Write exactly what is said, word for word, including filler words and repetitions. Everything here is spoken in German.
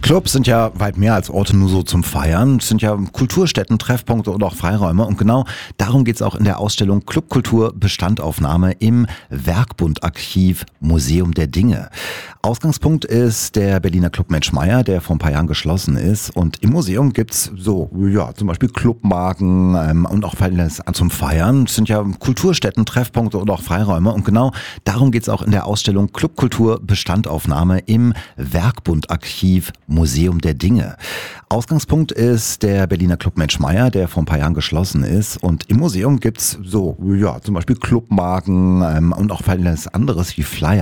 Clubs sind ja weit mehr als Orte nur so zum Feiern. Es sind ja Kulturstätten, Treffpunkte und auch Freiräume. Und genau darum geht es auch in der Ausstellung Clubkultur Bestandaufnahme im Werkbund-Archiv Museum der Dinge. Ausgangspunkt ist der Berliner Club Mensch-Meier, der vor ein paar Jahren geschlossen ist. Und im Museum gibt's so, ja, zum Beispiel Clubmarken ähm, und auch alles zum Feiern. Es sind ja Kulturstätten, Treffpunkte und auch Freiräume. Und genau darum geht es auch in der Ausstellung Clubkultur Bestandaufnahme im Werkbund-Archiv Museum der Dinge. Ausgangspunkt ist der Berliner Club Mensch-Meier, der vor ein paar Jahren geschlossen ist. Und im Museum gibt's so, ja, zum Beispiel Clubmarken ähm, und auch alles anderes wie Flyer.